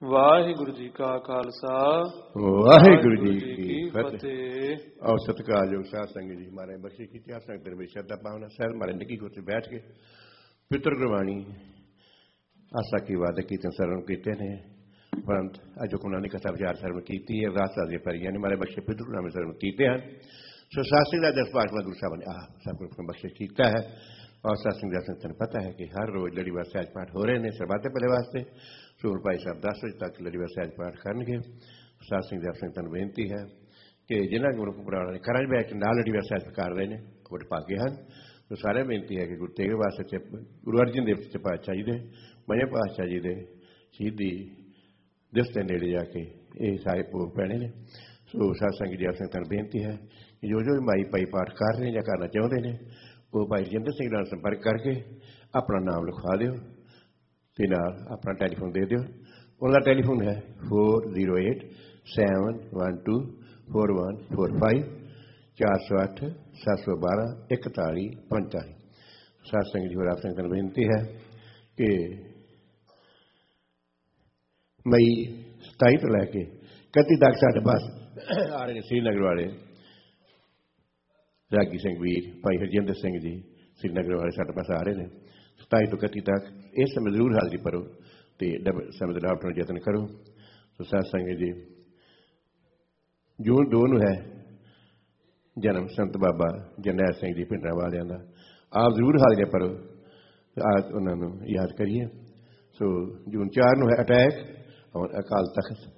ਵਾਹਿਗੁਰੂ ਜੀ ਕਾ ਖਾਲਸਾ ਵਾਹਿਗੁਰੂ ਜੀ ਕੀ ਫਤਿਹ। ਔਰ ਸਤਿਕਾਰਯੋਗ ਸਾਧ ਸੰਗਤ ਜੀ, ਮਾਰੇ ਬਖਸ਼ਿਸ਼ ਕੀਤੀ ਆਪ ਸੰਗਤ ਦੇ ਵਿੱਚ ਸ਼ਰਧਾ ਭਾਵਨਾ ਸਹਿਤ ਮਾਰੇ ਨਿੱਕੀ ਕੋਠੇ ਬੈਠ ਕੇ ਪਿਤਰ ਗੁਰਬਾਣੀ ਆਸਾ ਕੀ ਵਾਅਦੇ ਕੀਤੇ ਸਰਵਣ ਕੀਤੇ ਨੇ। ਪਰੰਤ ਅੱਜ ਉਹਨਾਂ ਨੇ ਕਥਾ ਵਿਚਾਰ ਸਰਵਣ ਕੀਤੀ ਹੈ। ਰਾਸਤਾ ਦੇ ਪਰੀਆਂ ਨੇ ਮਾਰੇ ਬਖਸ਼ੇ ਪਿਤਰ ਗੁਰਨਾਮੇ ਸਰਵਣ ਕੀਤੇ ਹਨ। ਸੋ ਸਾਸੀ ਦਾ 10 ਪਾਠ में दूसरा बने सब को बख्शिश कीता है। और सत्संग दर्शन तेन पता है कि हर रोज़ लड़ीवार सहज पाठ हो रहे हैं सरबाते पहले वास्ते। सूर भाई साहब 10 बजे तक लड़ीवार सहज पाठ करनगे। सत्संग दर्शन तेन बेनती है कि जिन्होंने गुरु पुराण ने घर बैठ के नाल लड़ीवार सहज कर रहे हैं वो भागे हैं। तो सारे बेनती है कि गुरु तेग वास्ते गुरु अर्जन देव सच्चे पातशाह जी दे पंजे पातशाह जी दे शहीदी दिवस के नेड़े जाके ये सारे भोग पैने ने। सो सत्संग जी दर्शन तेन बेनती है जो जो माई भाई पाठ कर रहे हैं या करना चाहते हैं वो भाई रजिंदर सिंह नाल संपर्क करके अपना नाम लिखवा दो ते नाल अपना टैलीफोन दे दो। उनका टैलीफोन है 4087124145 408 712 41 45। सत्संग जी और आप संगत बेनती है कि मई 27 तो लैके 31 तक साढ़े पास आ रहे हैं श्रीनगर वाले रागी सिंह वीर भाई हरजिंदर सिंह जी श्रीनगर वाले साढ़े पास आ रहे हैं। 27 तो 31 तक इस समय जरूर हाजिरी भरो तो समय लाभ यत्न करो। तो सत्संग जी जून 2 है जन्म संत बाबा जरनैल सिंह जी पिंडरा वालियां दा। आप जरूर हाजिरी भरो आज उन्होंने याद करिए। सो जून 4 है अटैक और अकाल तख्त